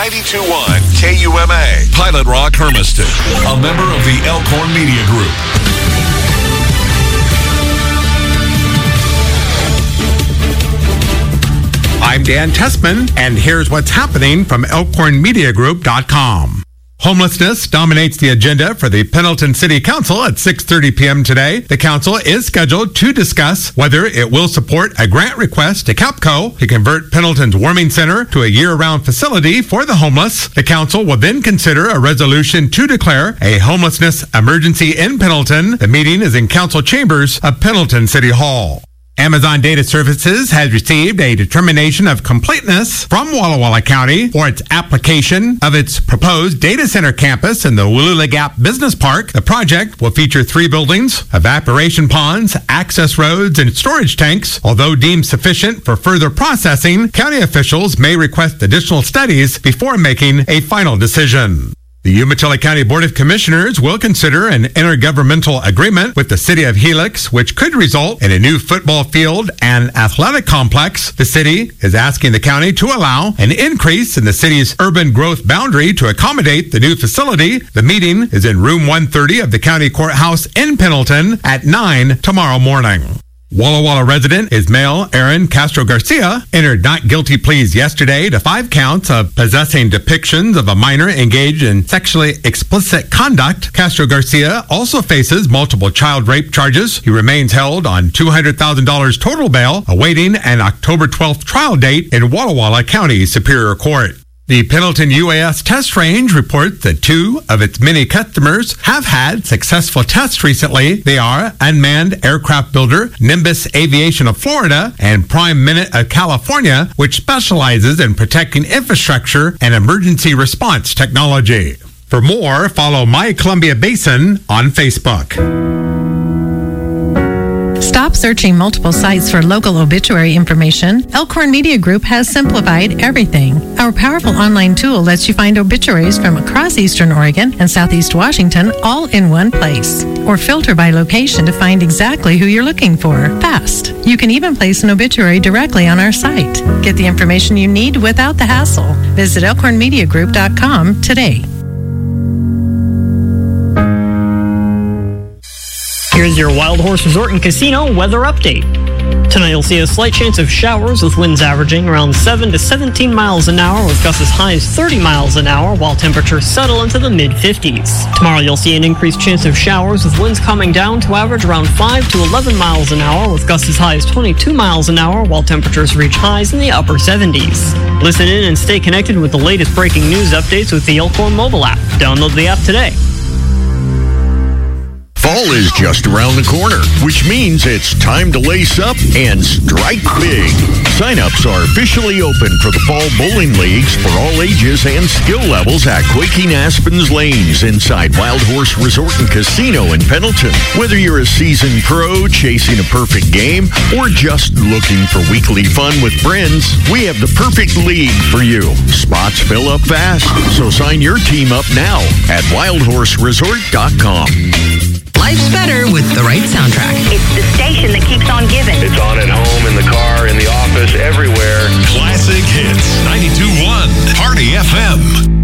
92.1 KUMA, Pilot Rock, Hermiston, a member of the Elkhorn Media Group. I'm Dan Tessman, and here's what's happening from ElkhornMediaGroup.com. Homelessness dominates the agenda for the Pendleton City Council at 6:30 p.m. today. The council is scheduled to discuss whether it will support a grant request to Capco to convert Pendleton's warming center to a year-round facility for the homeless. The council will then consider a resolution to declare a homelessness emergency in Pendleton. The meeting is in council chambers of Pendleton City Hall. Amazon Data Services has received a determination of completeness from Walla Walla County for its application of its proposed data center campus in the Wallula Gap Business Park. The project will feature 3 buildings, evaporation ponds, access roads, and storage tanks. Although deemed sufficient for further processing, county officials may request additional studies before making a final decision. The Umatilla County Board of Commissioners will consider an intergovernmental agreement with the city of Helix, which could result in a new football field and athletic complex. The city is asking the county to allow an increase in the city's urban growth boundary to accommodate the new facility. The meeting is in room 130 of the county courthouse in Pendleton at 9 tomorrow morning. Walla Walla resident Ismael Aaron Castro Garcia entered not guilty pleas yesterday to 5 counts of possessing depictions of a minor engaged in sexually explicit conduct. Castro Garcia also faces multiple child rape charges. He remains held on $200,000 total bail, awaiting an October 12th trial date in Walla Walla County Superior Court. The Pendleton UAS test range reports that 2 of its many customers have had successful tests recently. They are unmanned aircraft builder Nimbus Aviation of Florida and Prime Minute of California, which specializes in protecting infrastructure and emergency response technology. For more, follow My Columbia Basin on Facebook. Stop searching multiple sites for local obituary information. Elkhorn Media Group has simplified everything. Our powerful online tool lets you find obituaries from across Eastern Oregon and Southeast Washington all in one place. Or filter by location to find exactly who you're looking for. Fast. You can even place an obituary directly on our site. Get the information you need without the hassle. Visit ElkhornMediaGroup.com today. Here's your Wild Horse Resort and Casino weather update. Tonight you'll see a slight chance of showers with winds averaging around 7 to 17 miles an hour with gusts as high as 30 miles an hour while temperatures settle into the mid-50s. Tomorrow you'll see an increased chance of showers with winds coming down to average around 5 to 11 miles an hour with gusts as high as 22 miles an hour while temperatures reach highs in the upper 70s. Listen in and stay connected with the latest breaking news updates with the Elkhorn mobile app. Download the app today. Fall is just around the corner, which means it's time to lace up and strike big. Sign-ups are officially open for the Fall Bowling Leagues for all ages and skill levels at Quaking Aspen's Lanes inside Wild Horse Resort and Casino in Pendleton. Whether you're a seasoned pro chasing a perfect game or just looking for weekly fun with friends, we have the perfect league for you. Spots fill up fast, so sign your team up now at wildhorseresort.com. Life's better with the right soundtrack. It's the station that keeps on giving. It's on at home, in the car, in the office, everywhere. Classic Hits 92.1 Party FM.